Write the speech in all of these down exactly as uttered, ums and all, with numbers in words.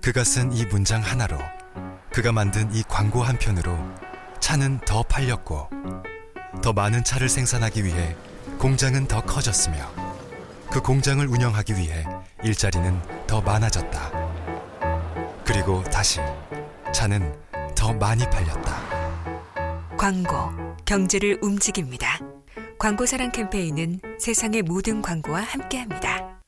그가 쓴 이 문장 하나로, 그가 만든 이 광고 한 편으로 차는 더 팔렸고, 더 많은 차를 생산하기 위해 공장은 더 커졌으며, 그 공장을 운영하기 위해 일자리는 더 많아졌다. 그리고 다시 차는 더 많이 팔렸다. 광고, 경제를 움직입니다. 광고사랑 캠페인은 세상의 모든 광고와 함께합니다.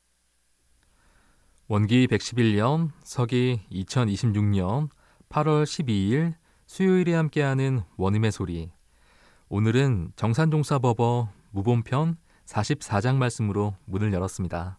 원기 백십일 년, 서기 이천이십육 년 팔월 십이일 수요일에 함께하는 원음의 소리. 오늘은 정산종사법어 무본편 사십사 장 말씀으로 문을 열었습니다.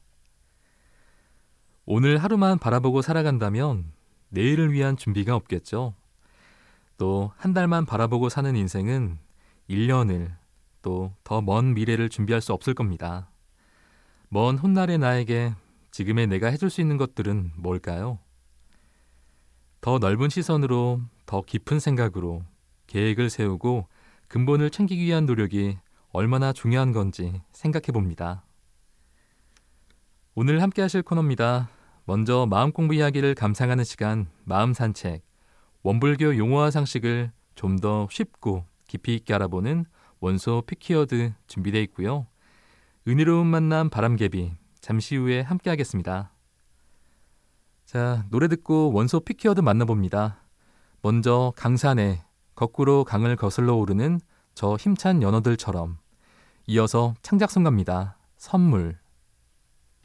오늘 하루만 바라보고 살아간다면 내일을 위한 준비가 없겠죠. 또 한 달만 바라보고 사는 인생은 일 년을, 또 더 먼 미래를 준비할 수 없을 겁니다. 먼 훗날의 나에게 지금의 내가 해줄 수 있는 것들은 뭘까요? 더 넓은 시선으로, 더 깊은 생각으로 계획을 세우고 근본을 챙기기 위한 노력이 얼마나 중요한 건지 생각해 봅니다. 오늘 함께 하실 코너입니다. 먼저 마음 공부 이야기를 감상하는 시간, 마음 산책. 원불교 용어와 상식을 좀 더 쉽고 깊이 있게 알아보는 원소 피키워드 준비되어 있고요. 은혜로운 만남 바람개비, 잠시 후에 함께 하겠습니다. 자, 노래 듣고 원소 피키워드 만나봅니다. 먼저 강산에 거꾸로 강을 거슬러 오르는 저 힘찬 연어들처럼, 이어서 창작송가입니다. 선물.